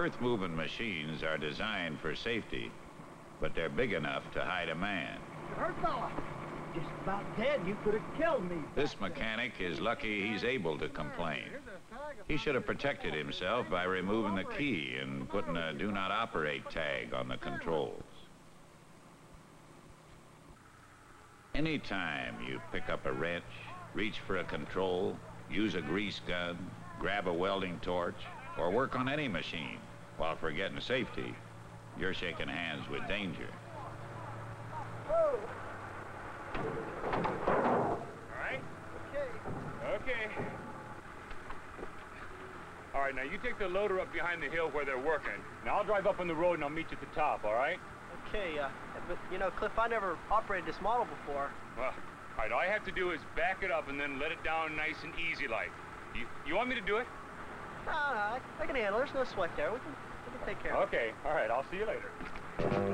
Earth-moving machines are designed for safety, but they're big enough to hide a man. You hurt, fella? Just about dead. You could have killed me. This mechanic is lucky he's able to complain. He should have protected himself by removing the key and putting a do not operate tag on the controls. Anytime you pick up a wrench, reach for a control, use a grease gun, grab a welding torch, or work on any machine while forgetting safety, you're shaking hands with danger. Whoa. All right? Okay. All right, now you take the loader up behind the hill where they're working. Now I'll drive up on the road and I'll meet you at the top, all right? Okay, but you know, Cliff, I never operated this model before. Well, all right, all I have to do is back it up and then let it down nice and easy like. You want me to do it? No, I can handle it. There's no sweat there. We can take care of it. Okay, all right, I'll see you later.